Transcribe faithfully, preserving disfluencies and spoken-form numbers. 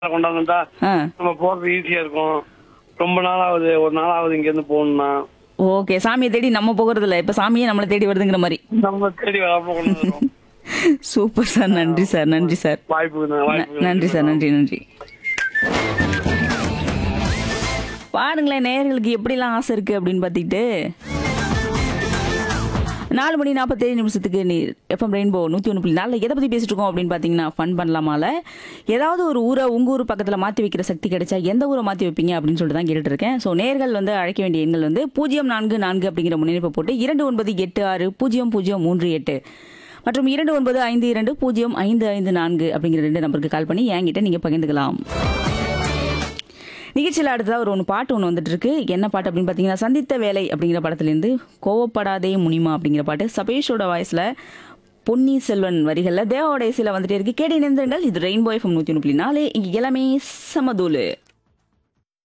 கொண்டாந்துட்டா ஆ நம்ம போறது ஈஸியா இருக்கும். ரொம்ப நாள் ஆகுது, ஒரு நாள் ஆகுது இங்க இருந்து போகணும்னா ஓகே. சாமியை தேடி நம்ம போகிறது இல்ல, இப்ப சாமியே நம்மளை தேடி வருதுங்கிற மாதிரி. நம்ம தேடி வராம கொண்டு வந்துரும். சூப்பர் சார், நன்றி சார், நன்றி சார். வாய்ப்பு ந- வாய்ப்பு நன்றி சார், நன்றி நன்றி. பாருங்களேன் நேயர்களுக்கு எப்படிலாம் ஆசை இருக்கு அப்படின்னு பார்த்துக்கிட்டு நாலு மணி நாற்பத்தேழு நிமிஷத்துக்கு நீ எஃப்எம் ரெயின்போ நூற்றி ஒன்று புள்ளி நாலில் எதை பற்றி பேசிட்டு இருக்கோம் அப்படின்னு பார்த்தீங்கன்னா ஃபன் பண்ணலாமால ஏதாவது ஒரு ஊரை உங்கள் ஊர் பக்கத்தில் மாற்றி வைக்கிற சக்தி கிடைச்சா எந்த ஊரை மாற்றி வைப்பீங்க அப்படின்னு சொல்லிட்டு தான் கேட்டுட்டு இருக்கேன். ஸோ நேர்கள் வந்து அழைக்க வேண்டிய எண்கள் வந்து பூஜ்ஜியம் நான்கு நான்கு அப்படிங்கிற முன்னிணைப்பை போட்டு இரண்டு ஒன்பது எட்டு ஆறு பூஜ்ஜியம் பூஜ்ஜியம் மூன்று எட்டு மற்றும் இரண்டு ஒன்பது ஐந்து இரண்டு பூஜ்ஜியம் ஐந்து ஐந்து நான்கு அப்படிங்கிற ரெண்டு நம்பருக்கு கால் பண்ணி என்கிட்ட நீங்கள் பகிர்ந்துக்கலாம். நிகழ்ச்சியில் அடுத்ததாக ஒரு ஒன்று பாட்டு ஒன்று வந்துட்டு இருக்கு. என்ன பாட்டு அப்படின்னு பார்த்தீங்கன்னா சந்தித்த வேலை அப்படிங்கிற படத்துலேருந்து கோவப்படாதே முனிமா அப்படிங்கிற பாட்டு சபேஷோட வாய்ஸில் பொன்னி செல்வன் வரிகளில் தேவாவோட இசையில் வந்துட்டே இருக்கு. கேடி நிறுந்தங்கள். இது ரெயின்போ எஃப்எம் நூற்றி ஒன்று புள்ளி நாலு. இங்கே எல்லாமே சமதூலு.